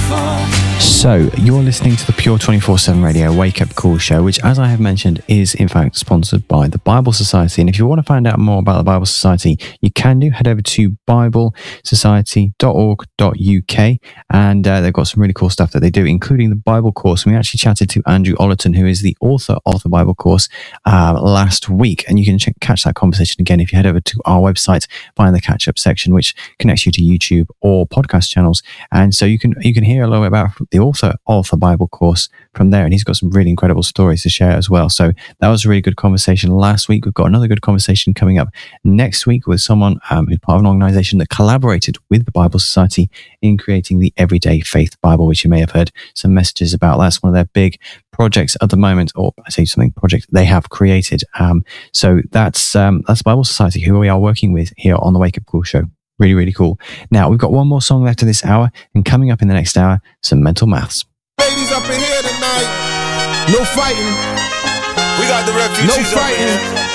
So, you're listening to the Pure 24/7 Radio Wake Up Call show, which, as I have mentioned, is in fact sponsored by the Bible Society. And if you want to find out more about the Bible Society, you can head over to biblesociety.org.uk, and they've got some really cool stuff that they do, including the Bible course. And we actually chatted to Andrew Ollerton, who is the author of the Bible course, last week. And you can catch that conversation again if you head over to our website, find the catch-up section, which connects you to YouTube or podcast channels. And so you can hear a little bit about the author of the Bible course from there, and he's got some really incredible stories to share as well. So that was a really good conversation last week. We've got another good conversation coming up next week with someone who's part of an organization that collaborated with the Bible Society in creating the Everyday Faith Bible, which you may have heard some messages about. That's one of their big projects at the moment, or I say something project they have created. So that's Bible Society, who we are working with here on the Wake Up Call show. Really, really cool. Now, we've got one more song left of this hour, and coming up in the next hour, some mental maths. Ladies up in here tonight, no fighting. We got the refugees no fighting.